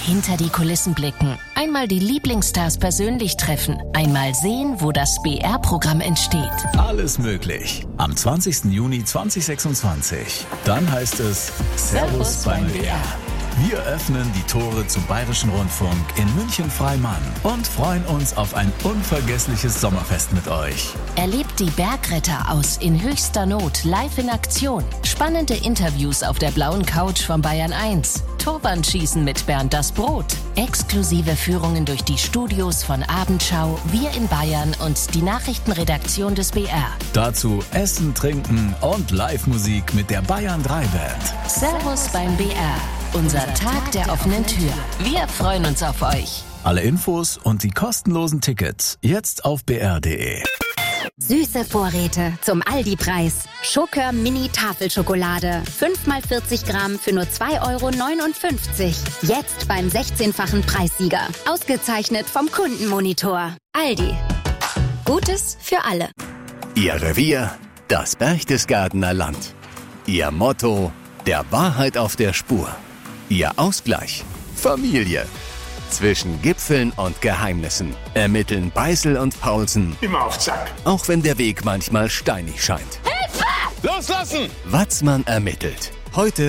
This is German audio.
hinter die Kulissen blicken, einmal die Lieblingsstars persönlich treffen, einmal sehen, wo das BR-Programm entsteht. Alles möglich. Am 20. Juni 2026. Dann heißt es Servus beim BR. Wir öffnen die Tore zum Bayerischen Rundfunk in München-Freimann und freuen uns auf ein unvergessliches Sommerfest mit euch. Erlebt die Bergretter aus In höchster Not live in Aktion. Spannende Interviews auf der blauen Couch von Bayern 1. Turbanschießen mit Bernd das Brot. Exklusive Führungen durch die Studios von Abendschau, Wir in Bayern und die Nachrichtenredaktion des BR. Dazu Essen, Trinken und Live-Musik mit der Bayern 3 Band. Servus beim BR. Unser Tag der offenen Tür. Wir freuen uns auf euch. Alle Infos und die kostenlosen Tickets jetzt auf br.de. Süße Vorräte zum Aldi-Preis. Schokör Mini Tafelschokolade. 5x40 Gramm für nur 2,59 €. Jetzt beim 16-fachen Preissieger. Ausgezeichnet vom Kundenmonitor. Aldi. Gutes für alle. Ihr Revier, das Berchtesgadener Land. Ihr Motto, der Wahrheit auf der Spur. Ihr Ausgleich, Familie. Zwischen Gipfeln und Geheimnissen ermitteln Beißel und Paulsen. Immer auf Zack. Auch wenn der Weg manchmal steinig scheint. Hilfe! Loslassen! Watzmann ermittelt. Heute